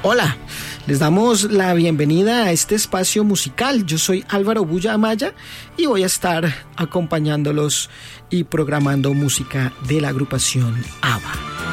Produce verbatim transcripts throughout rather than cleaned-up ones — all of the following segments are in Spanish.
Hola, les damos la bienvenida a este espacio musical. Yo soy Álvaro Bulla Amaya y voy a estar acompañándolos y programando música de la agrupación ABBA.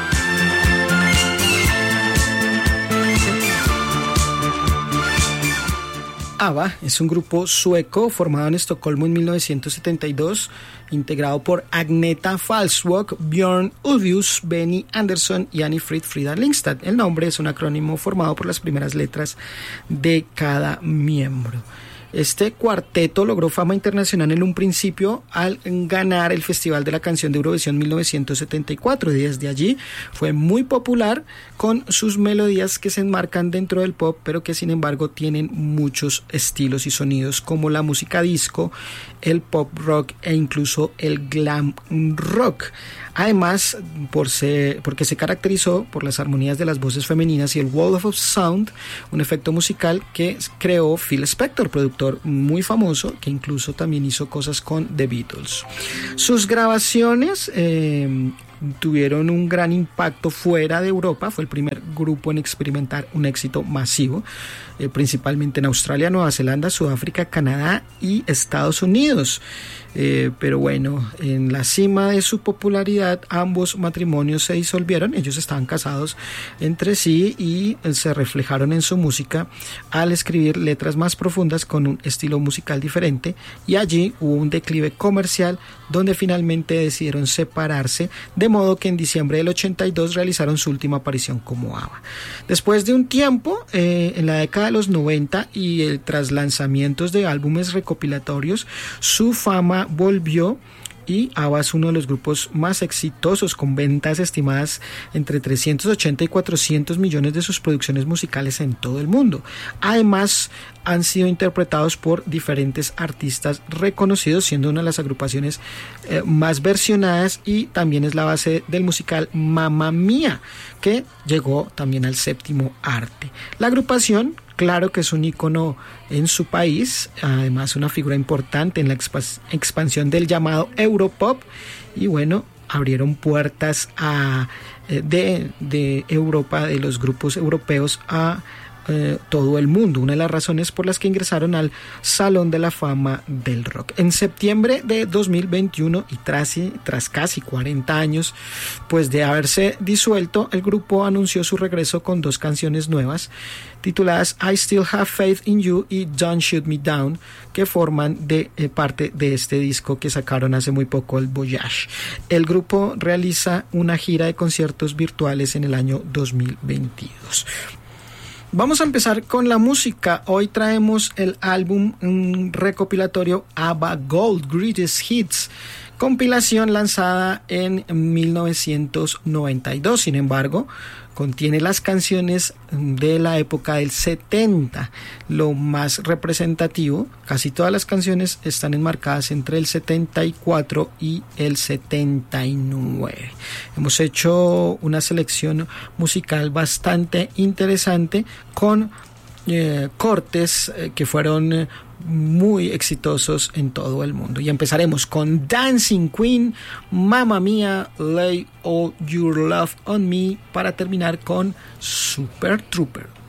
ABBA es un grupo sueco formado en Estocolmo en mil novecientos setenta y dos, integrado por Agneta Fältskog, Björn Ulvaeus, Benny Andersson y Anni-Frid Frida Lindstad. El nombre es un acrónimo formado por las primeras letras de cada miembro. Este cuarteto logró fama internacional en un principio al ganar el Festival de la Canción de Eurovisión mil novecientos setenta y cuatro y desde allí fue muy popular con sus melodías que se enmarcan dentro del pop, pero que sin embargo tienen muchos estilos y sonidos como la música disco, el pop rock e incluso el glam rock. Además, por ser, porque se caracterizó por las armonías de las voces femeninas y el Wall of Sound, un efecto musical que creó Phil Spector, productor muy famoso, que incluso también hizo cosas con The Beatles. Sus grabaciones eh, tuvieron un gran impacto fuera de Europa. Fue el primer grupo en experimentar un éxito masivo, eh, principalmente en Australia, Nueva Zelanda, Sudáfrica, Canadá y Estados Unidos. Eh, pero bueno, en la cima de su popularidad ambos matrimonios se disolvieron. Ellos estaban casados entre sí y se reflejaron en su música al escribir letras más profundas con un estilo musical diferente, y allí hubo un declive comercial donde finalmente decidieron separarse, de modo que en diciembre del ochenta y dos realizaron su última aparición como ABBA. Después de un tiempo, eh, en la década de los noventa y el, tras lanzamientos de álbumes recopilatorios, su fama volvió y ABBA es uno de los grupos más exitosos, con ventas estimadas entre trescientos ochenta y cuatrocientos millones de sus producciones musicales en todo el mundo. Además, han sido interpretados por diferentes artistas reconocidos, siendo una de las agrupaciones eh, más versionadas, y también es la base del musical Mamma Mía, que llegó también al séptimo arte. La agrupación, claro que es un ícono en su país, además una figura importante en la exp- expansión del llamado Europop, y bueno, abrieron puertas a, eh, de, de Europa, de los grupos europeos a Eh, todo el mundo, una de las razones por las que ingresaron al Salón de la Fama del Rock. En septiembre de dos mil veintiuno, y tras, tras casi cuarenta años pues de haberse disuelto, el grupo anunció su regreso con dos canciones nuevas tituladas I Still Have Faith in You y Don't Shoot Me Down, que forman de eh, parte de este disco que sacaron hace muy poco, el Voyage. El grupo realiza una gira de conciertos virtuales en el año dos mil veintidós. Vamos a empezar con la música. Hoy traemos el álbum un recopilatorio ABBA Gold Greatest Hits, compilación lanzada en mil novecientos noventa y dos. Sin embargo, contiene las canciones de la época del setenta, lo más representativo. Casi todas las canciones están enmarcadas entre el setenta y cuatro y el setenta y nueve. Hemos hecho una selección musical bastante interesante con eh, cortes eh, que fueron eh, muy exitosos en todo el mundo. Y empezaremos con Dancing Queen, Mamma Mía, Lay All Your Love on Me, para terminar con Super Trooper.